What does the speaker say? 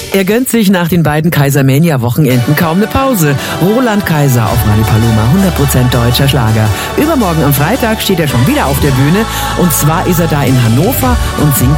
Er gönnt sich nach den beiden Kaisermania-Wochenenden kaum eine Pause. Roland Kaiser auf Radio Paloma, 100% deutscher Schlager. Übermorgen am Freitag steht er schon wieder auf der Bühne. Und zwar ist er da in Hannover und singt